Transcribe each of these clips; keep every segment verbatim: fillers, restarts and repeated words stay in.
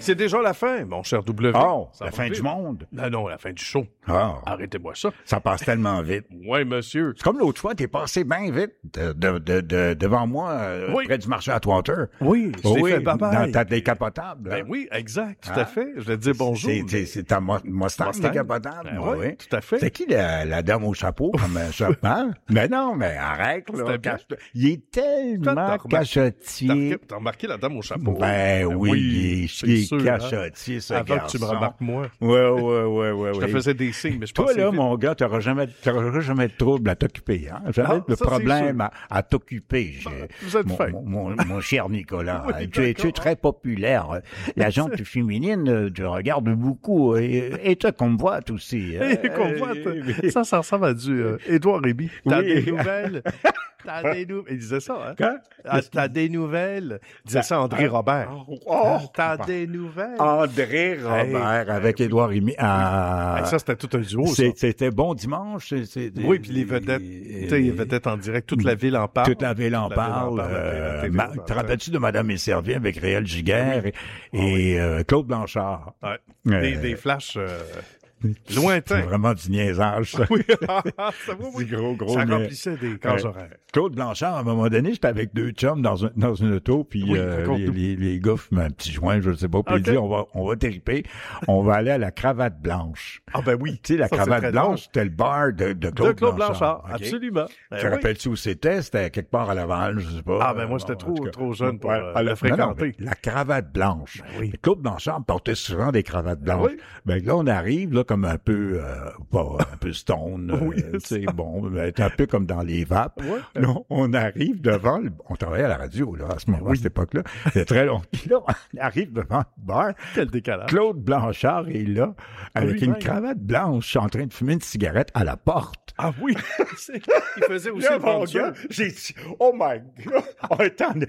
C'est déjà la fin, mon cher W. Oh, Ça la va fin vite. du monde. Non, non, la fin du show. Ah, Arrêtez-moi ça. ça passe tellement vite. Oui, monsieur. C'est comme l'autre fois, t'es passé bien vite de, de, de, de- devant moi, euh, Oui. près du marché à Twater. Oui, je t'ai oui, fait bye-bye. dans ta décapotable. Ben oui, exact, tout Ah. à fait. Je vais te dire bonjour. C'est, c'est, c'est ta mo- Mustang, Mustang. décapotable. Ben oui, oui, tout à fait. C'est qui la, la dame au chapeau comme un chapeau? Hein? Mais non, mais arrête, là. C'était bien. cache- Il est tellement T'as remarqué- cachotier. T'as remarqué, t'as remarqué la dame au chapeau? Ben oui, il est, c'est il est sûr, hein. cachotier, ce Avant garçon. que tu me remarques moi. Ouais, ouais, ouais, ouais, Je ouais. te faisais des signes, mais je Toi, pensais là, vite. mon gars, t'auras jamais, t'auras jamais de trouble à t'occuper, hein? Jamais Ah, de ça, c'est problème sûr. à, à t'occuper. j'ai- vous êtes mon, fin. mon, mon, mon cher Nicolas. Oui, tu, es, tu es d'accord. très populaire. La gente féminine, euh, tu regardes beaucoup. Et, et toi, qu'on me voit aussi. hein? Et qu'on voit, Euh, t'as- ça, ça ressemble à du euh, Édouard Réby. T'as Oui. des nouvelles? T'as des nouvelles? Il disait ça, hein? Quoi? Ah, t'as des nouvelles? Il disait ça à André Robert. Oh! T'as des nouvelles? André Robert avec Édouard Rémy. Ah, Hey, ça, c'était tout un duo, ça. c'est- c'était bon dimanche. c'est- c'est- Oui, puis les vedettes, tu sais, les vedettes en direct, toute la ville en parle. Toute la ville en Toute la ville parle. à la- euh, la T V, ma- dans le te temps. rappelles-tu de Madame est servie avec Réal Giguère et, et, euh, Claude Blanchard? Ouais. Euh, Des, des flashs euh, C'est lointains. vraiment du niaisage, ça. Oui, ça va, oui. Du gros, gros Ça nez. remplissait des cases Ouais. horaires. Claude Blanchard, à un moment donné, j'étais avec deux chums dans, un, dans une auto, puis Oui, euh, les, raconte-nous. les, les gars fument un petit joint, je ne sais pas, puis Ok. il dit, on va, on va triper, on va aller à la Cravate Blanche. Ah ben oui. Tu sais, la Ça, c'est Cravate très Blanche, drôle. c'était le bar de, de Claude, De Claude Blanchard, ok? absolument. Ben Tu te oui. rappelles-tu où c'était? C'était quelque part à Laval, je sais pas. Ah, ben moi, Euh, j'étais bon, trop- en tout cas. trop jeune pour, Ouais, euh, à la non, non, fréquenter. mais la Cravate Blanche. Ben oui. Mais Claude Blanchard portait souvent des cravates blanches. oui. Ben là, on arrive, là, comme un peu, euh, pas un peu stone, euh, Oui, tu sais, bon, ben, un peu comme dans les vapes. Ouais. Là, on arrive devant, le- on travaillait à la radio, là, à ce moment, à cette époque-là. C'était très long. Puis là, on arrive devant le bar. Quel décalage. Claude Blanchard est là, avec Lui-même. une cravate blanche, en train de fumer une cigarette à la porte. Ah oui. C'est- Il faisait aussi Là, le mon venture. gars, j'ai dit, oh my God, oh, attendez.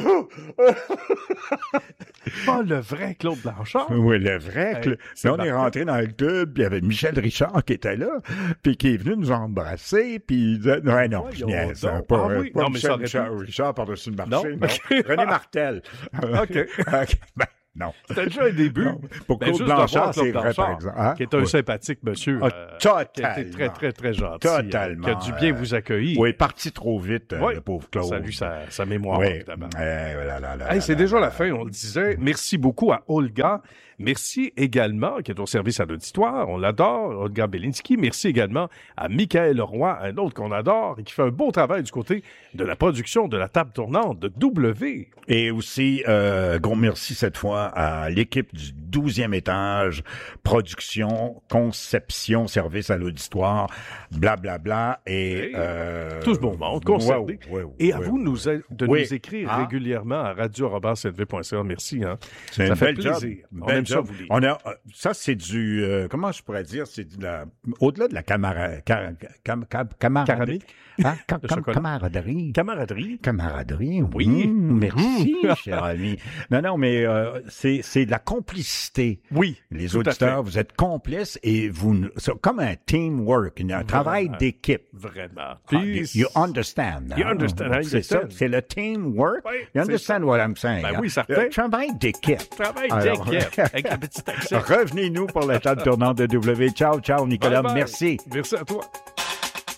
Pas le vrai Claude Blanchard. Oui, le vrai. Hey, Cla- c'est Là, on est marquant. rentré dans le club, puis il y avait Michel Richard qui était là, puis qui est venu nous embrasser, puis il disait, ouais, non, je Voyons niaise, donc. hein, pas, Ah oui, pas non, mais ça Michel aurait pu. Richard, Richard par-dessus le marché, Non? non. Ok. René Martel. OK. OK, ben, non. C'était déjà un début. Non, pour Ben, Claude juste de voir Blanchard, Claude c'est vrai, Blanchard, par exemple. Hein? Qui est un Oui. sympathique monsieur. Ah, euh, Qui a été totalement. très, très, très gentil. euh, Totalement. Qui a dû bien euh, vous accueillir. Oui, parti trop vite, euh, Oui. le pauvre Claude. Salut sa, sa mémoire, Oui. évidemment. Euh, là, là, là, Hey, là, c'est là, déjà là, la là. fin, on le disait. Merci beaucoup à Olga. Merci également, qui est au service à l'auditoire. On l'adore, Olga Belinski. Merci également à Michael Roy, un autre qu'on adore et qui fait un beau travail du côté de la production de la table tournante de W. Et aussi, euh, gros merci cette fois à l'équipe du douzième étage, production, conception, service à l'auditoire, blablabla, et... Hey, euh, tout ce bon monde, concerné. ouais, ouais, Et à ouais, vous ouais. de nous, a- de Oui. nous écrire Ah. régulièrement à radio arobase l v point c a. Merci, hein. C'est Ça un fait bel plaisir. job. On Bel aime ça, job. vous lire. On a, euh, ça, c'est du, euh, comment je pourrais dire, c'est de la, au-delà de la camara, cam, cam, cam, camaraderie. Caramel. Hein, cam, Le cam- chocolat. camaraderie. Camaraderie. Camaraderie, Oui. Mmh, merci, cher ami. Non, non, mais euh, c'est c'est de la complicité. Oui. Les tout à auditeurs, fait. vous êtes complices et vous, c'est comme un teamwork, un travail d'équipe. Vraiment. Ah, Puis, You understand. You hein? understand, I C'est ça, understand. c'est le teamwork. Oui, You c'est understand what I'm saying. Ben hein? oui, certain. Le travail d'équipe. travail Alors- d'équipe avec un petit accent. Revenez-nous pour la table tournante de W. Ciao, ciao, Nicolas. Bye bye. Merci. Merci à toi.